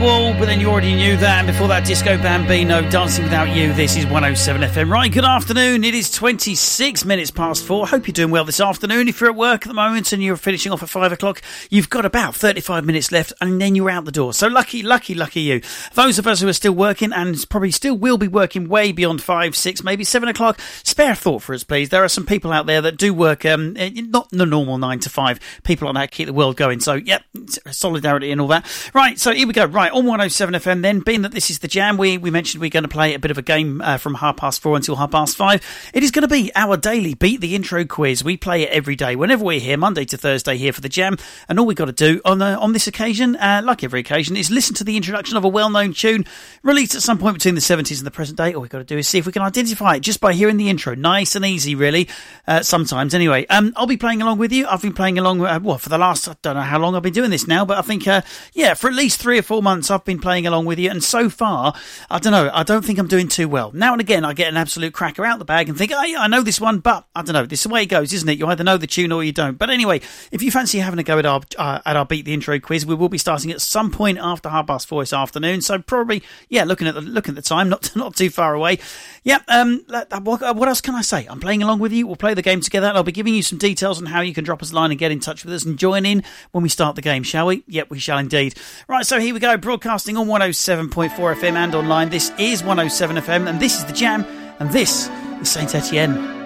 Well, but then you already knew that. And before that, Disco Bambino, Dancing Without You. This is 107 FM. Right, good afternoon. It is 26 minutes past 4. Hope you're doing well this afternoon. If you're at work at the moment and you're finishing off at 5 o'clock, you've got about 35 minutes left and then you're out the door. So lucky you. Those of us who are still working and probably still will be working way beyond 5, 6, maybe 7 o'clock, spare a thought for us, please. There are some people out there that do work, not the normal 9 to 5. People on that keep the world going. So, yep, solidarity and all that. Right, so here we go. Right, on 107 FM then, being that this is the Jam, we mentioned we're going to play a bit of a game from 4:30 until 5:30. It is going to be our daily Beat the Intro quiz. We play it every day, whenever we're here, Monday to Thursday here for the Jam, and all we got to do on this occasion, like every occasion, is listen to the introduction of a well-known tune released at some point between the 70s and the present day. All we've got to do is see if we can identify it just by hearing the intro. Nice and easy, really, sometimes. Anyway, I'll be playing along with you. I've been playing along, for the last, I don't know how long I've been doing this now, but I think, for at least 3 or 4 months I've been playing along with you, and so far, I don't know, I don't think I'm doing too well. Now and again, I get an absolute cracker out the bag and think, hey, I know this one, but I don't know, this is the way it goes, isn't it? You either know the tune or you don't. But anyway, if you fancy having a go at our Beat the Intro quiz, we will be starting at some point after 4:30 this afternoon, so probably, looking at the time, not too far away. What else can I say? I'm playing along with you, we'll play the game together, and I'll be giving you some details on how you can drop us a line and get in touch with us and join in when we start the game, shall we? Yep, we shall indeed. Right, so here we go, broadcasting on 107.4 FM and online. This is 107 FM, and this is the Jam, and this is Saint Etienne.